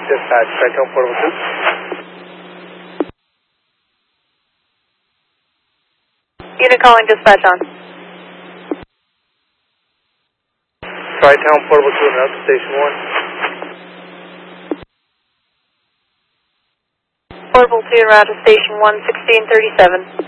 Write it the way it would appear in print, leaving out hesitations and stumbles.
Dispatch, Tri-Town Portable 2. Unit calling dispatch on. Tri-Town Portable 2 and out to Station 1. Portable 2 en route to station 1, 1637.